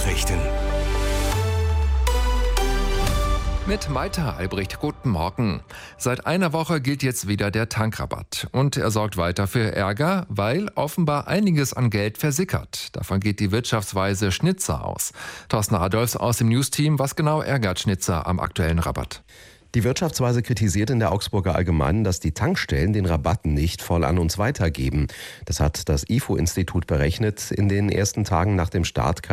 Nachrichten. Mit Maita Albrecht, guten Morgen. Seit einer Woche gilt jetzt wieder der Tankrabatt. Und er sorgt weiter für Ärger, weil offenbar einiges an Geld versickert. Davon geht die Wirtschaftsweise Schnitzer aus. Thorsten Adolfs aus dem News-Team. Was genau ärgert Schnitzer am aktuellen Rabatt? Die Wirtschaftsweise kritisiert in der Augsburger Allgemeinen, dass die Tankstellen den Rabatt nicht voll an uns weitergeben. Das hat das IFO-Institut berechnet. In den ersten Tagen nach dem Start